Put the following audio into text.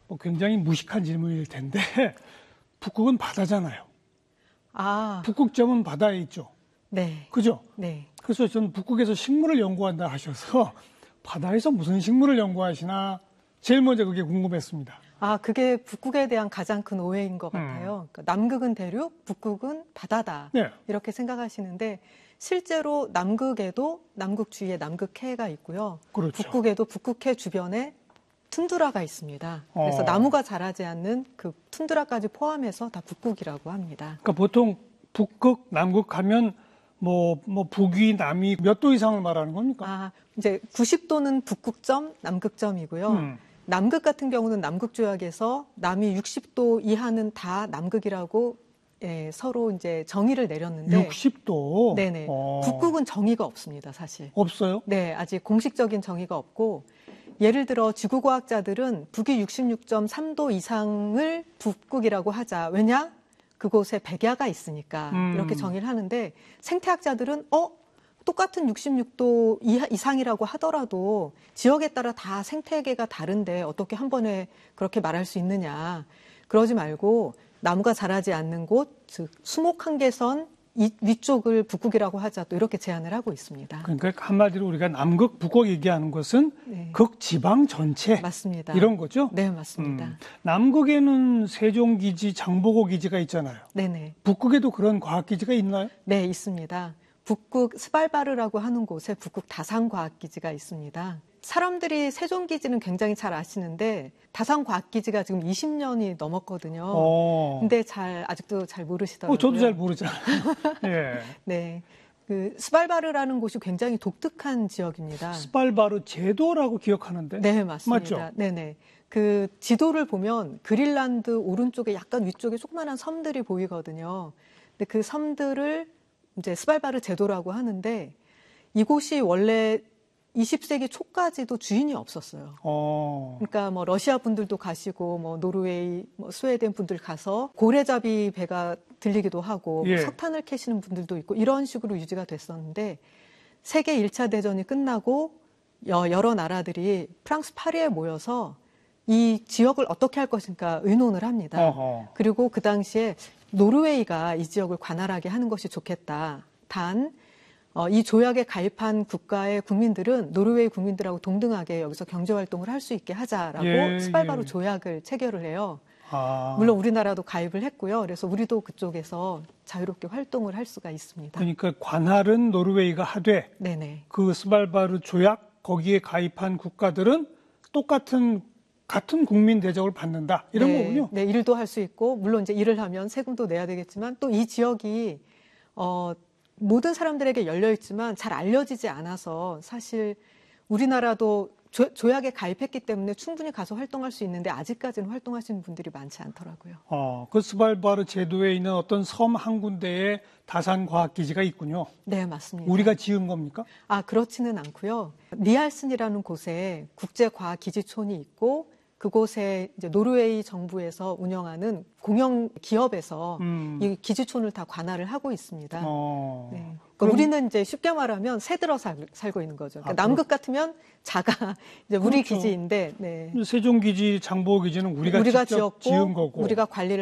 뭐 굉장히 무식한 질문일 텐데 북극은 바다잖아요. 북극점은 바다에 있죠. 네. 그죠? 네. 그래서 저는 북극에서 식물을 연구한다 하셔서 바다에서 무슨 식물을 연구하시나 제일 먼저 그게 궁금했습니다. 그게 북극에 대한 가장 큰 오해인 것 같아요. 그러니까 남극은 대륙, 북극은 바다다. 네. 이렇게 생각하시는데 실제로 남극에도 남극 주위에 남극해가 있고요. 그렇죠. 북극에도 북극해 주변에 툰드라가 있습니다. 그래서 나무가 자라지 않는 그 툰드라까지 포함해서 다 북극이라고 합니다. 그러니까 보통 북극, 남극 하면 뭐 북위, 남위 몇 도 이상을 말하는 겁니까? 이제 90도는 북극점, 남극점이고요. 남극 같은 경우는 남극조약에서 남위 60도 이하는 다 남극이라고 서로 이제 정의를 내렸는데 60도? 네네. 북극은 정의가 없습니다, 사실. 없어요? 네, 아직 공식적인 정의가 없고 예를 들어 지구과학자들은 북위 66.3도 이상을 북극이라고 하자. 왜냐? 그곳에 백야가 있으니까 이렇게 정의를 하는데 생태학자들은 똑같은 66도 이상이라고 하더라도 지역에 따라 다 생태계가 다른데 어떻게 한 번에 그렇게 말할 수 있느냐. 그러지 말고 나무가 자라지 않는 곳, 즉 수목한계선 위쪽을 북극이라고 하자. 또 이렇게 제안을 하고 있습니다. 그러니까 한마디로 우리가 남극, 북극 얘기하는 것은 네. 극지방 전체. 맞습니다. 이런 거죠? 네, 맞습니다. 남극에는 세종기지, 장보고 기지가 있잖아요. 네네. 북극에도 그런 과학기지가 있나요? 네, 있습니다. 북극 스발바르라고 하는 곳에 북극 다산과학기지가 있습니다. 사람들이 세종기지는 굉장히 잘 아시는데 다산과학기지가 지금 20년이 넘었거든요. 근데 아직도 잘 모르시더라고요. 저도 잘 모르잖아요. 예. 네. 그 스발바르라는 곳이 굉장히 독특한 지역입니다. 스발바르 제도라고 기억하는데. 네, 맞습니다. 맞죠? 네네. 그 지도를 보면 그린란드 오른쪽에 약간 위쪽에 조그마한 섬들이 보이거든요. 근데 그 섬들을 이제 스발바르 제도라고 하는데 이곳이 원래 20세기 초까지도 주인이 없었어요. 그러니까 뭐 러시아 분들도 가시고 뭐 노르웨이, 스웨덴 분들 가서 고래잡이 배가 들리기도 하고 예. 석탄을 캐시는 분들도 있고 이런 식으로 유지가 됐었는데 세계 1차 대전이 끝나고 여러 나라들이 프랑스 파리에 모여서 이 지역을 어떻게 할 것인가 의논을 합니다. 그리고 그 당시에 노르웨이가 이 지역을 관할하게 하는 것이 좋겠다. 단 이 조약에 가입한 국가의 국민들은 노르웨이 국민들하고 동등하게 여기서 경제활동을 할 수 있게 하자라고 스발바르 조약을 체결을 해요. 물론 우리나라도 가입을 했고요. 그래서 우리도 그쪽에서 자유롭게 활동을 할 수가 있습니다. 그러니까 관할은 노르웨이가 하되 네네. 그 스발바르 조약 거기에 가입한 국가들은 같은 국민 대접을 받는다. 이런 거군요. 네, 일도 할 수 있고 물론 이제 일을 하면 세금도 내야 되겠지만 또 이 지역이 모든 사람들에게 열려 있지만 잘 알려지지 않아서 사실 우리나라도 조약에 가입했기 때문에 충분히 가서 활동할 수 있는데 아직까지는 활동하시는 분들이 많지 않더라고요. 그 스발바르 제도에 있는 어떤 섬 한 군데에 다산과학기지가 있군요. 네, 맞습니다. 우리가 지은 겁니까? 그렇지는 않고요. 니알슨이라는 곳에 국제과학기지촌이 있고 그곳에 이제 노르웨이 정부에서 운영하는 공영 기업에서 이 기지촌을 다 관할을 하고 있습니다. 네. 그러니까 우리는 이제 쉽게 말하면 새들어 살고 있는 거죠. 그러니까 남극 같으면 자가 이제 우리 그렇죠. 기지인데 네. 세종기지, 장보고기지는 우리가 직접 지었고 지은 거고 우리가 관리를